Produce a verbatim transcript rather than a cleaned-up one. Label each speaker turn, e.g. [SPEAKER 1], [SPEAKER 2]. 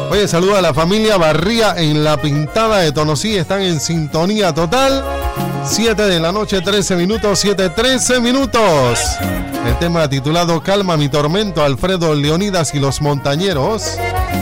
[SPEAKER 1] Oye, saluda a la familia Barría en La Pintada de Tonosí. Están en sintonía total. siete de la noche, trece minutos. siete, trece minutos. El tema titulado Calma mi tormento, Alfredo Leonidas y los Montañeros.